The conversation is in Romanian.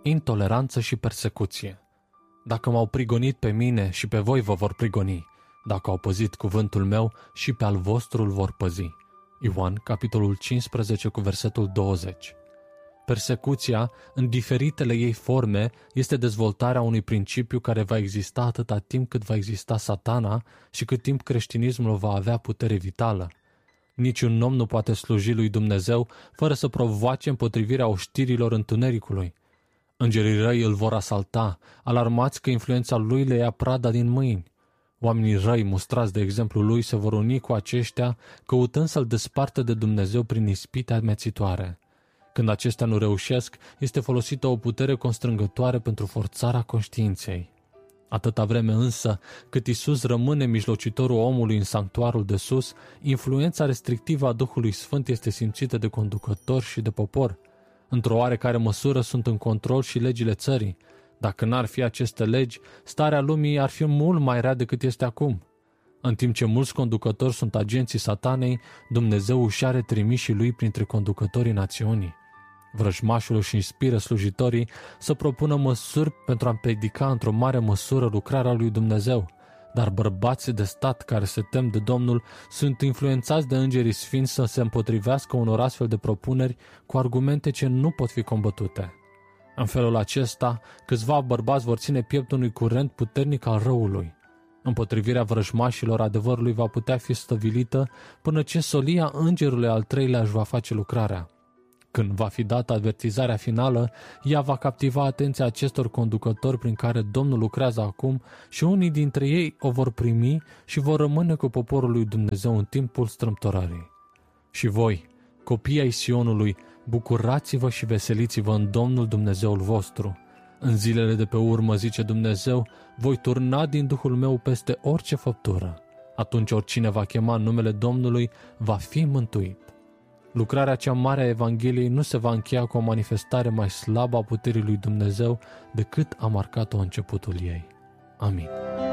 intoleranță și persecuție. Dacă m-au prigonit pe mine, și pe voi vă vor prigoni. Dacă au păzit cuvântul meu, și pe al vostru îl vor păzi. Ioan, capitolul 15, cu versetul 20. Persecuția, în diferitele ei forme, este dezvoltarea unui principiu care va exista atâta timp cât va exista Satana și cât timp creștinismul va avea putere vitală. Niciun om nu poate sluji lui Dumnezeu fără să provoace împotrivirea oștirilor întunericului. Îngerii răi îl vor asalta, alarmați că influența lui le ia prada din mâini. Oamenii răi, mustrați de exemplul lui, se vor uni cu aceștia, căutând să-l despartă de Dumnezeu prin ispite amețitoare. Când acestea nu reușesc, este folosită o putere constrângătoare pentru forțarea conștiinței. Atâta vreme însă, cât Iisus rămâne mijlocitorul omului în sanctuarul de sus, influența restrictivă a Duhului Sfânt este simțită de conducători și de popor. Într-o oarecare măsură sunt în control și legile țării. Dacă n-ar fi aceste legi, starea lumii ar fi mult mai rea decât este acum. În timp ce mulți conducători sunt agenții Satanei, Dumnezeu își are trimișii lui printre conducătorii națiunii. Vrăjmașul își inspiră slujitorii să propună măsuri pentru a împiedica într-o mare măsură lucrarea lui Dumnezeu, dar bărbații de stat care se tem de Domnul sunt influențați de îngerii sfinți să se împotrivească unor astfel de propuneri cu argumente ce nu pot fi combătute. În felul acesta, câțiva bărbați vor ține piept unui curent puternic al răului. Împotrivirea vrăjmașilor adevărului va putea fi stăvilită până ce solia îngerului al treilea își va face lucrarea. Când va fi dată avertizarea finală, ea va captiva atenția acestor conducători prin care Domnul lucrează acum și unii dintre ei o vor primi și vor rămâne cu poporul lui Dumnezeu în timpul strâmtorării. Și voi, copii ai Sionului, bucurați-vă și veseliți-vă în Domnul Dumnezeul vostru. În zilele de pe urmă, zice Dumnezeu, voi turna din Duhul meu peste orice făptură. Atunci oricine va chema numele Domnului va fi mântuit. Lucrarea cea mare a Evangheliei nu se va încheia cu o manifestare mai slabă a puterii lui Dumnezeu decât a marcat-o începutul ei. Amin.